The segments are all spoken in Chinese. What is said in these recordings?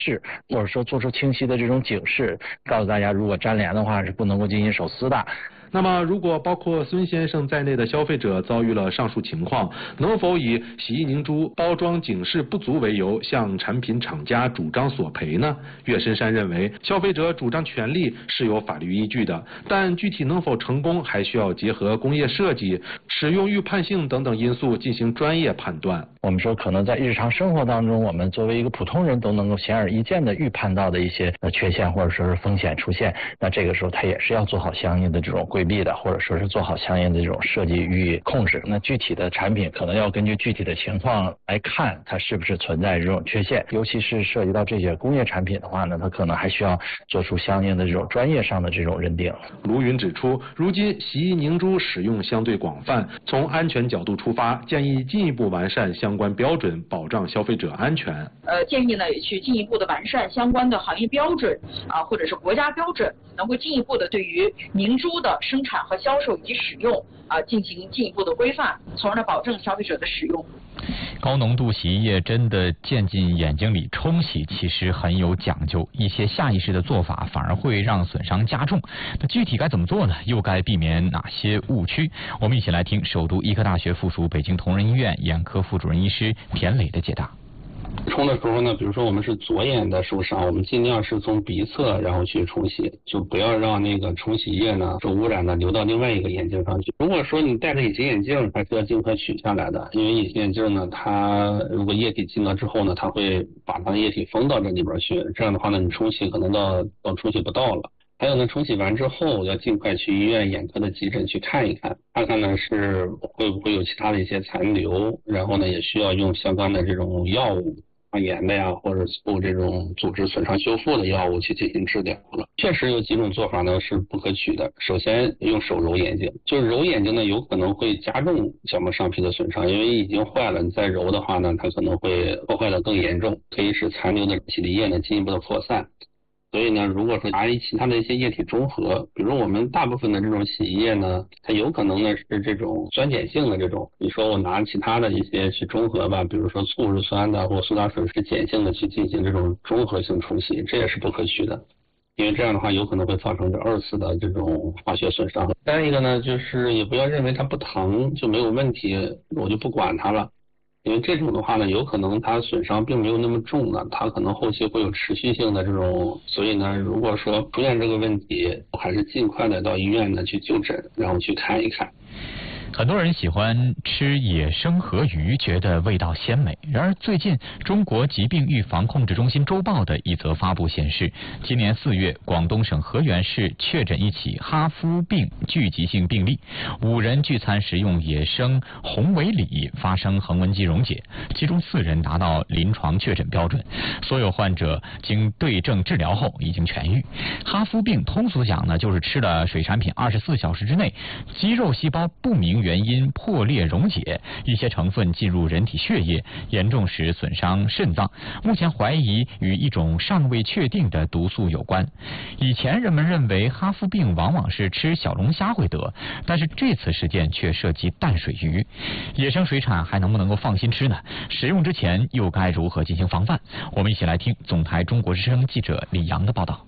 示，或者说做出清晰的这种警示，告诉大家如果粘连的话是不能够进行手撕的。 那么，如果包括孙先生在内的消费者遭遇了上述情况，能否以洗衣凝珠包装警示不足为由向产品厂家主张索赔呢？岳深山认为，消费者主张权利是有法律依据的，但具体能否成功，还需要结合工业设计、使用预判性等等因素进行专业判断。 我们说，可能在日常生活当中，我们作为一个普通人都能够显而易见的预判到的一些缺陷或者说是风险出现，那这个时候它也是要做好相应的这种规避的，或者说是做好相应的这种设计予以控制。那具体的产品可能要根据具体的情况来看，它是不是存在这种缺陷，尤其是涉及到这些工业产品的话呢，它可能还需要做出相应的这种专业上的这种认定。 卢云指出，如今洗衣凝珠使用相对广泛，从安全角度出发，建议进一步完善相关标准，保障消费者安全。 建议呢也去进一步的完善相关的行业标准或者是国家标准，能够进一步的对于凝珠的生产和销售以及使用进行进一步的规范，从而呢保证消费者的使用。 高浓度洗衣液真的溅进眼睛里冲洗，其实很有讲究，一些下意识的做法反而会让损伤加重。那具体该怎么做呢？又该避免哪些误区？我们一起来听首都医科大学附属北京同仁医院眼科副主任医师田磊的解答。 冲的时候呢，比如说我们是左眼的受伤，我们尽量是从鼻侧然后去冲洗，就不要让那个冲洗液呢受污染的流到另外一个眼睛上去。如果说你戴着隐形眼镜，还是要尽快取下来的，因为隐形眼镜呢，它如果液体进了之后呢，它会把它的液体封到这里边去，这样的话呢，你冲洗可能到冲洗不到了。还有呢，冲洗完之后要尽快去医院眼科的急诊去看一看，看看呢是会不会有其他的一些残留，然后呢也需要用相关的这种药物，抗炎的呀，或者这种组织损伤修复的药物去进行治疗了。确实有几种做法呢是不可取的。首先用手揉眼睛，就是揉眼睛呢有可能会加重角膜上皮的损伤，因为已经坏了，你再揉的话呢，它可能会破坏的更严重，可以使残留的洗涤液呢进一步的扩散。所以呢，如果说拿其他的一些液体中和，比如我们大部分的这种洗衣液呢，它有可能呢是这种酸碱性的这种，你说我拿其他的一些去中和吧，比如说醋是酸的，或苏打水是碱性的去进行这种中和性冲洗，这也是不可取的，因为这样的话有可能会造成这二次的这种化学损伤。再一个呢，就是也不要认为它不疼就没有问题，我就不管它了。因为这种的话呢，有可能它损伤并没有那么重呢，它可能后期会有持续性的这种，所以呢，如果说出现这个问题，还是尽快的到医院呢去就诊，然后去看一看。 很多人喜欢吃野生河鱼，觉得味道鲜美。然而，最近中国疾病预防控制中心周报的一则发布显示，今年4月，广东省河源市确诊一起哈夫病聚集性病例，5人聚餐食用野生红尾鲤发生横纹肌溶解，其中4人达到临床确诊标准，所有患者经对症治疗后已经痊愈。哈夫病通俗讲呢，就是吃了水产品24小时之内，肌肉细胞不明原因破裂溶解，一些成分进入人体血液，严重时损伤肾脏。目前怀疑与一种尚未确定的毒素有关。以前人们认为哈夫病往往是吃小龙虾会得，但是这次事件却涉及淡水鱼。野生水产还能不能够放心吃呢？食用之前又该如何进行防范？我们一起来听总台中国之声记者李阳的报道。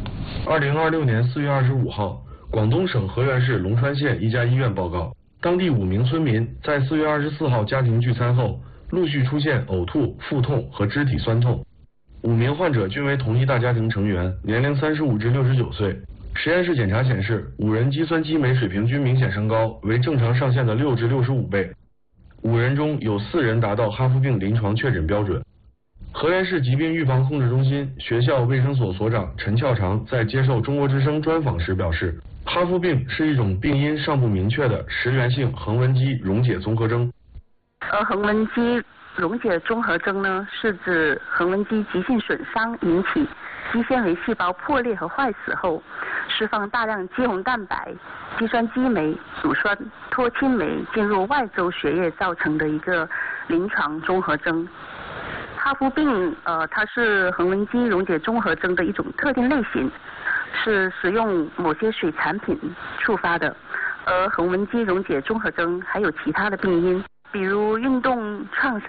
2026年4月25号，广东省河源市龙川县一家医院报告，当地5名村民在4月24号家庭聚餐后，陆续出现呕吐、腹痛和肢体酸痛。5名患者均为同一大家庭成员，年龄35至69岁。实验室检查显示，5人肌酸激酶水平均明显升高，为正常上限的6至65倍。5人中有4人达到哈夫病临床确诊标准。河源市疾病预防控制中心学校卫生所所长陈翘长在接受中国之声专访时表示，哈夫病是一种病因尚不明确的食源性横纹肌溶解综合征。 横纹肌溶解综合征呢，是指横纹肌急性损伤引起肌纤维细胞破裂和坏死后，释放大量肌红蛋白、肌酸激酶、乳酸脱氢酶进入外周血液造成的一个临床综合征。哈夫病它是横纹肌溶解综合征的一种特定类型，是使用某些水产品触发的。而横纹肌溶解综合征还有其他的病因，比如运动创伤。